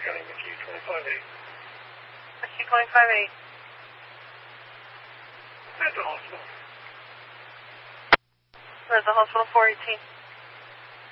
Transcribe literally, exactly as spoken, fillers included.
County, McKee, twenty-five eight. McKee twenty-five eight. At the hospital. At the hospital, four eighteen.